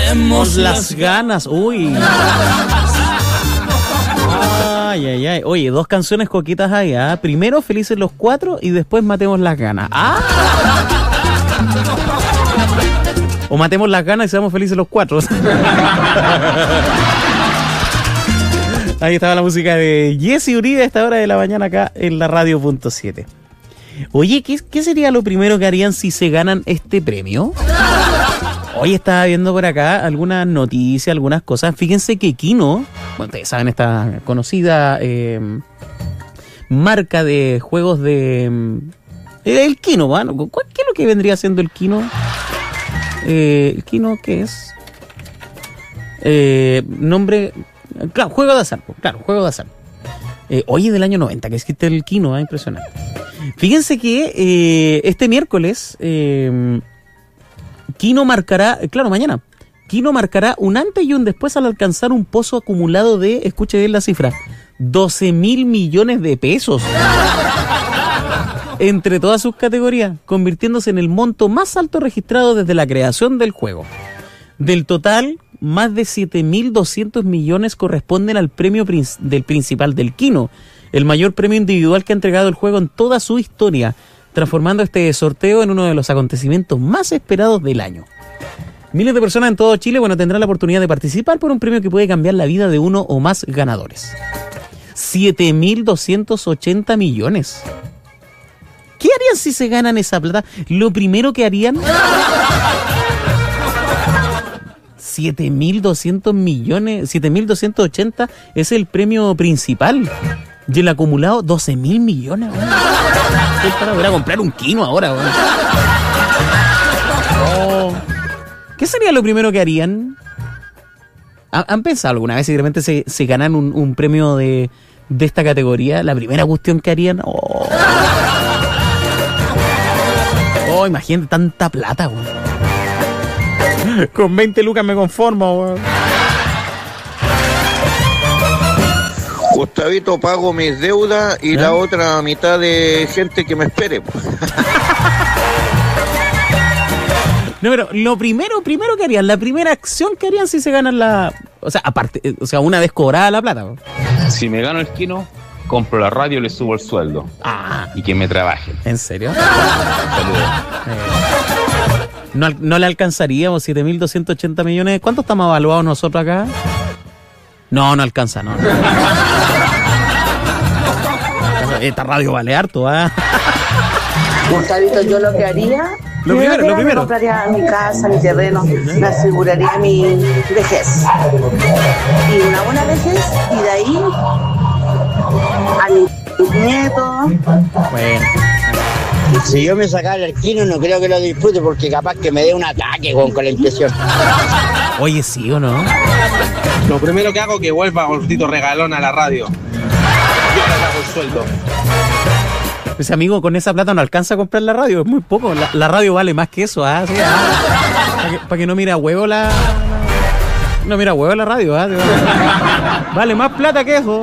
matemos las ganas. Uy. Ay, ay, ay. Oye, 2 canciones coquitas ahí, ¿ah? Primero Felices los 4 y después Matemos las ganas. ¡Ah! O matemos las ganas y seamos felices los 4. Ahí estaba la música de Jesse Uribe a esta hora de la mañana acá en la radio.7. Oye, ¿qué sería lo primero que harían si se ganan este premio? Hoy estaba viendo por acá algunas noticias, algunas cosas. Fíjense que Kino, bueno, ustedes saben, esta conocida marca de juegos de... el Kino, ¿no? ¿Qué es lo que vendría siendo el Kino? ¿El Kino qué es? Nombre... Claro, juego de azar. Claro, juego de azar. Oye, del año 90, que existe el Kino, impresionante. Fíjense que este miércoles Kino marcará, mañana, Kino marcará un antes y un después al alcanzar un pozo acumulado de, escuche bien la cifra, 12.000 millones de pesos. Entre todas sus categorías, convirtiéndose en el monto más alto registrado desde la creación del juego. Del total, más de 7.200 millones corresponden al premio del principal del Kino, el mayor premio individual que ha entregado el juego en toda su historia, transformando este sorteo en uno de los acontecimientos más esperados del año. Miles de personas en todo Chile, tendrán la oportunidad de participar por un premio que puede cambiar la vida de uno o más ganadores. 7.280 millones. ¿Qué harían si se ganan esa plata? Lo primero que harían... 7.200 millones, 7.280 es el premio principal. Y el acumulado, 12.000 millones. Estoy para ir a comprar un Kino ahora. Oh. ¿Qué sería lo primero que harían? ¿Han pensado alguna vez si de repente se ganan un premio de esta categoría? La primera cuestión que harían... Oh, imagínate tanta plata, güey. Con 20 lucas me conformo, güey. Gustavito, pago mis deudas y la otra mitad de gente que me espere. No, pero lo primero que harían, la primera acción que harían si se ganan la... O sea, aparte, una vez cobrada la plata. Si me gano el Kino, compro la radio y le subo el sueldo. Y que me trabajen. ¿En serio? No le alcanzaríamos 7.280 millones. ¿Cuánto estamos evaluados nosotros acá? No alcanza, no. Esta radio vale harto, Gustavito, yo lo que haría... Lo primero. Me compraría mi casa, mi terreno, me aseguraría mi vejez. Y una buena vejez, y de ahí a mis nietos. Bueno. Si yo me sacara el Kino, no creo que lo disfrute, porque capaz que me dé un ataque con la impresión. Oye, ¿sí o no? Lo primero que hago es que vuelva gordito regalón a la radio. Yo le hago el sueldo. Ese amigo, con esa plata no alcanza a comprar la radio, es muy poco. La radio vale más que eso, ¿ah? ¿Sí? Para que no mire a huevo la... No mira a huevo la radio, ¿ah? Vale más plata que eso.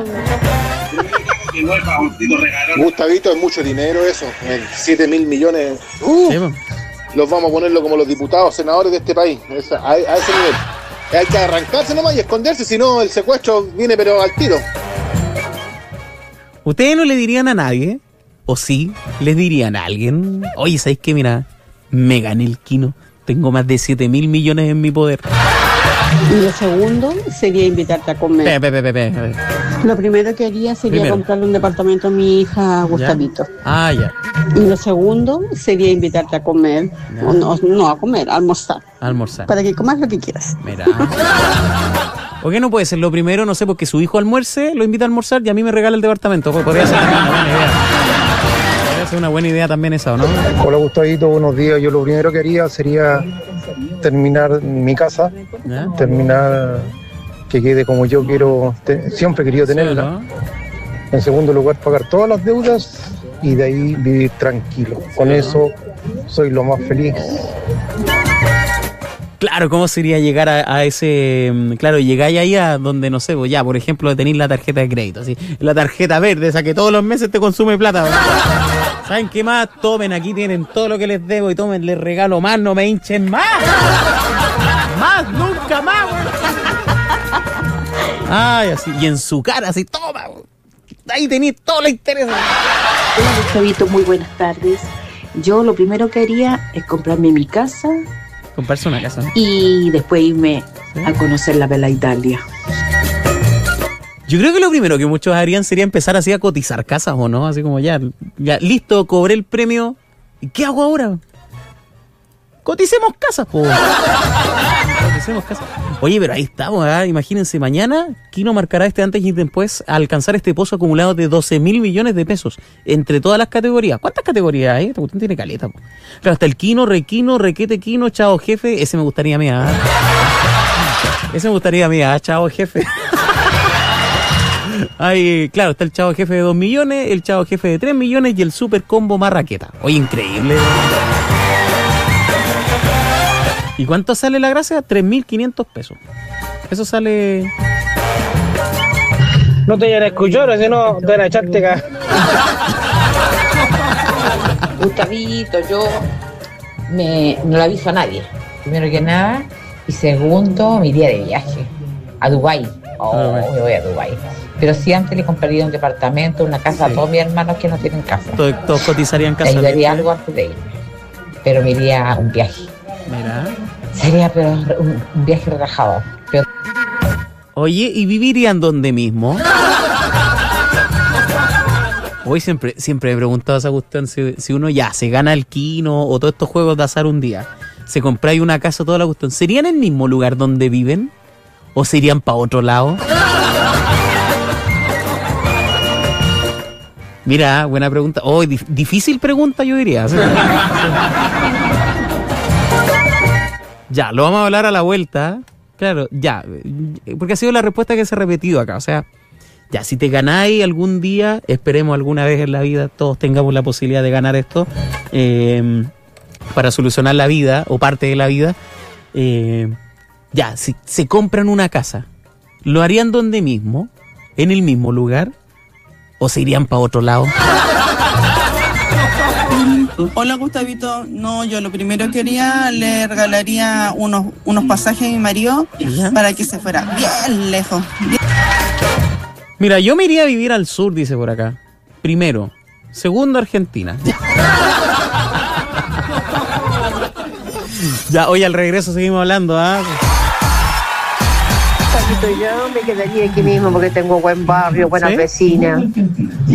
Gustavito, es mucho dinero eso, 7.000 millones. Sí, los vamos a ponerlo como los diputados, senadores de este país, a ese nivel. Hay que arrancarse nomás y esconderse, si no el secuestro viene pero al tiro. ¿Ustedes no le dirían a nadie? ¿O sí? ¿Les dirían a alguien? Oye, ¿sabéis qué? Mira, me gané el Kino, tengo más de 7.000 millones en mi poder. Y lo segundo sería invitarte a comer. Lo primero que haría sería comprarle un departamento a mi hija Gustavito. Ya. Y lo segundo sería invitarte a comer. No a comer, a almorzar. Para que comas lo que quieras. Mira. ¿Por qué no puede ser lo primero? No sé, porque su hijo almuerce, lo invita a almorzar y a mí me regala el departamento. Podría ser una buena idea. Podría ser una buena idea también esa, ¿no? Hola, Gustavito, buenos días. Yo lo primero que haría sería terminar mi casa, terminar que quede como yo quiero, siempre he querido tenerla. Sí, ¿no? En segundo lugar, pagar todas las deudas y de ahí vivir tranquilo. Con eso soy lo más feliz. Claro, ¿cómo sería llegar a ese... Claro, llegáis ahí a donde, no sé, pues ya, por ejemplo, tenéis la tarjeta de crédito, así, la tarjeta verde, esa que todos los meses te consume plata, ¿verdad? ¿Saben qué más? Tomen, aquí tienen todo lo que les debo y tomen, les regalo más, no me hinchen más. Más, nunca nunca más, güey. Ay, así, y en su cara, así, toma, güey. Ahí tenéis todo el interés. Hola, Gustavito, muy buenas tardes. Yo lo primero que haría es comprarme mi casa. Comprarse una casa. Y después irme a conocer la bella Italia. Yo creo que lo primero que muchos harían sería empezar así a cotizar casas, ¿o no? Así como ya listo, cobré el premio. ¿Y qué hago ahora? Coticemos casas, po. Coticemos casas. Oye, pero ahí estamos, ¿eh? Imagínense, mañana Kino marcará este antes y después a alcanzar este pozo acumulado de 12.000 millones de pesos entre todas las categorías. ¿Cuántas categorías hay? Esta cuestión tiene caleta, po. Claro, hasta el Kino, Requino, Requete Kino, Chao Jefe. Ese me gustaría a mí, ¿eh? Ese me gustaría a mí, ¿eh? Chao Jefe. Ay, claro, está el Chavo Jefe de 2 millones, el Chavo Jefe de 3 millones y el Super Combo más raqueta. Oye, increíble. ¿Y cuánto sale la gracia? 3.500 pesos. Eso sale... No te vayan a escuchar, si no te van a echarte acá. Gustavito, yo no le aviso a nadie. Primero que nada. Y segundo, me iría de viaje a Dubái. Me voy a Dubái. Pero sí, antes le compraría un departamento, una casa a todos mis hermanos que no tienen casa. Todos cotizarían casa. Le ayudaría algo antes de irme. Pero me iría a un viaje. Mira. Sería pero un viaje relajado. Pero... Oye, ¿y vivirían donde mismo? Hoy siempre me he preguntado a esa cuestión si uno ya se gana el Kino o todos estos juegos de azar un día, se compra ahí una casa, toda la cuestión, ¿serían el mismo lugar donde viven? ¿O se irían para otro lado? Mira, buena pregunta. Oh, difícil pregunta, yo diría. Ya, lo vamos a hablar a la vuelta. Claro, ya. Porque ha sido la respuesta que se ha repetido acá. O sea, ya, si te ganáis algún día, esperemos alguna vez en la vida, todos tengamos la posibilidad de ganar esto, para solucionar la vida, o parte de la vida. Ya, si se compran una casa, ¿lo harían donde mismo? ¿En el mismo lugar? ¿O se irían para otro lado? Hola, Gustavito. No, yo lo primero que haría, le regalaría unos pasajes a mi marido para que se fuera bien lejos. Mira, yo me iría a vivir al sur, dice por acá. Primero. Segundo, Argentina. Ya, hoy al regreso seguimos hablando, ¿ah? Yo me quedaría aquí mismo porque tengo buen barrio, buenas vecinas.